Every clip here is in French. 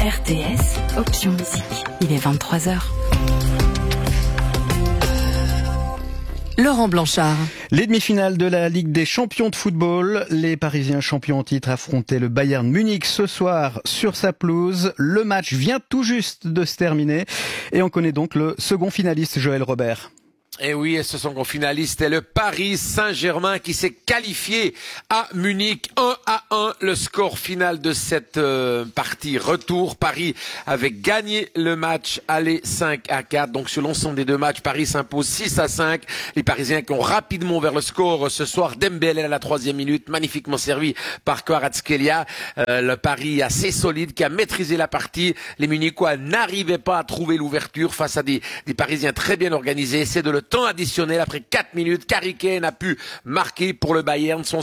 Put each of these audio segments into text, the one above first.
RTS, option musique. Il est 23h. Laurent Blanchard. Les demi-finales de la Ligue des champions de football. Les Parisiens champions en titre affrontaient le Bayern Munich ce soir sur sa pelouse. Le match vient tout juste de se terminer et on connaît donc le second finaliste, Joël Robert. Et oui, et ce second finaliste est le Paris Saint-Germain qui s'est qualifié à Munich 1-1. Le score final de cette partie retour. Paris avait gagné le match aller 5-4. Donc sur l'ensemble des deux matchs, Paris s'impose 6-5. Les Parisiens qui ont rapidement vers le score ce soir. Dembélé à la 3e minute, magnifiquement servi par Kvaratskhelia. Le Paris assez solide qui a maîtrisé la partie. Les Munichois n'arrivaient pas à trouver l'ouverture face à des Parisiens très bien organisés. C'est de le temps additionnel après 4 minutes. Harry Kane a pu marquer pour le Bayern son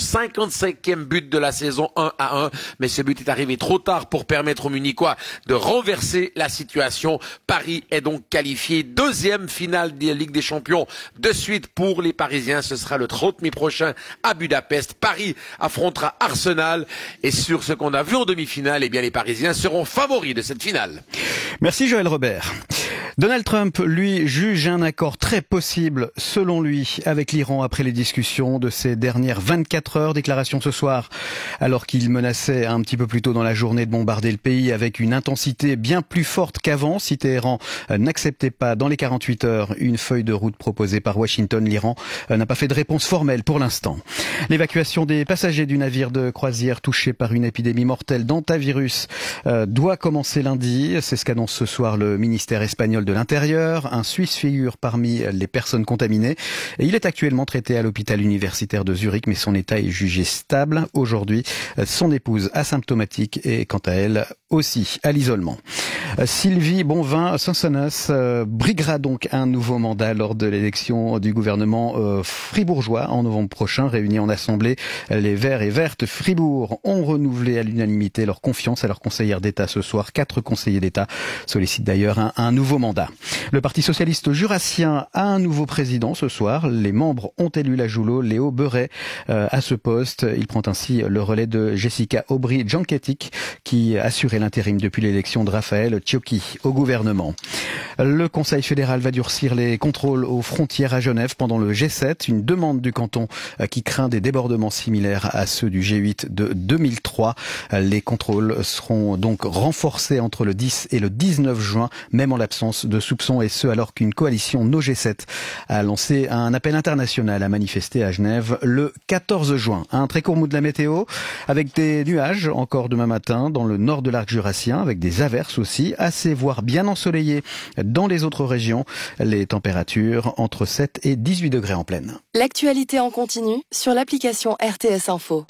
55e but de la saison 1-1. Mais ce but est arrivé trop tard pour permettre aux Munichois de renverser la situation. Paris est donc qualifié. Deuxième finale de la Ligue des Champions de suite pour les Parisiens. Ce sera le 30 mai prochain à Budapest. Paris affrontera Arsenal. Et sur ce qu'on a vu en demi-finale, eh bien les Parisiens seront favoris de cette finale. Merci Joël Robert. Donald Trump, lui, juge un accord très possible, selon lui, avec l'Iran après les discussions de ces dernières 24 heures. Déclaration ce soir, alors qu'il menaçait un petit peu plus tôt dans la journée de bombarder le pays avec une intensité bien plus forte qu'avant. Si Téhéran n'acceptait pas dans les 48 heures une feuille de route proposée par Washington, l'Iran n'a pas fait de réponse formelle pour l'instant. L'évacuation des passagers du navire de croisière touché par une épidémie mortelle d'hantavirus doit commencer lundi. C'est ce qu'annonce ce soir le ministère espagnol de l'Intérieur. Un Suisse figure parmi les personnes contaminées et il est actuellement traité à l'hôpital universitaire de Zurich, mais son état est jugé stable. Aujourd'hui, son épouse asymptomatique est quant à elle aussi à l'isolement. Sylvie Bonvin-Sansonas briguera donc un nouveau mandat lors de l'élection du gouvernement fribourgeois en novembre prochain. Réunis en assemblée, les Verts et Vertes Fribourg ont renouvelé à l'unanimité leur confiance à leur conseillère d'État ce soir. 4 conseillers d'État sollicitent d'ailleurs un nouveau mandat. Le Parti socialiste jurassien a un nouveau président ce soir. Les membres ont élu la Joulot, Léo Beuret, à ce poste. Il prend ainsi le relais de Jessica Aubry-Janketic qui assurait l'intérim depuis l'élection de Raphaël Ciocchi au gouvernement. Le Conseil fédéral va durcir les contrôles aux frontières à Genève pendant le G7, une demande du canton qui craint des débordements similaires à ceux du G8 de 2003. Les contrôles seront donc renforcés entre le 10 et le 19 juin, même en l'absence de soupçons, et ce alors qu'une coalition No G7 a lancé un appel international à manifester à Genève le 14 juin. Un très court mot de la météo, avec des nuages encore demain matin dans le nord de l'arc jurassien, avec des averses aussi, assez voire bien ensoleillées dans les autres régions. Les températures entre 7 et 18 degrés en pleine. L'actualité en continu sur l'application RTS Info.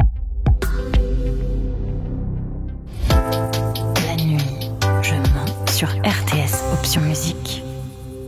La nuit, je mens sur RTS, option musique.